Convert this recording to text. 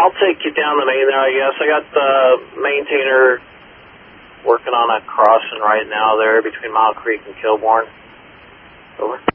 I'll take you down the main there, I guess. I got the maintainer working on a crossing right now there between Mile Creek and Kilbourne. Over.